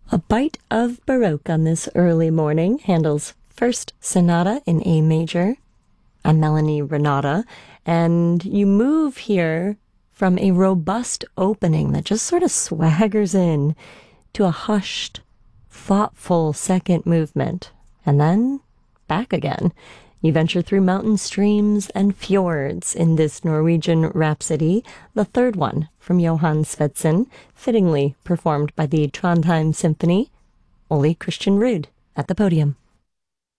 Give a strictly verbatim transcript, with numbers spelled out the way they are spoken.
A bite of Baroque on this early morning. Handel's First Sonata in A major. I'm Melanie Renata, and you move here from a robust opening that just sort of swaggers in to a hushed, thoughtful second movement, and then back again. You venture through mountain streams and fjords in this Norwegian rhapsody, the third one from Johann Svendsen, fittingly performed by the Trondheim Symphony. Ole Christian Ruud at the podium.